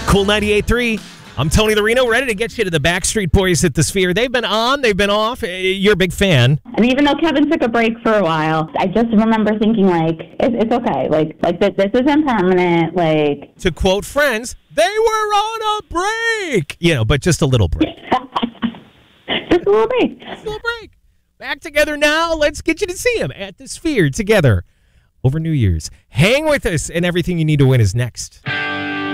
Cool 98.3. I'm Tony Larino, ready to get you to the Backstreet Boys at the Sphere. They've been on, they've been off. You're a big fan. And even though Kevin took a break for a while, I just remember thinking, like, it's okay. Like this isn't permanent. Like, to quote Friends, they were on a break. But just a little break. Just a little break. Just a little break. Back together now. Let's get you to see them at the Sphere together over New Year's. Hang with us, and everything you need to win is next.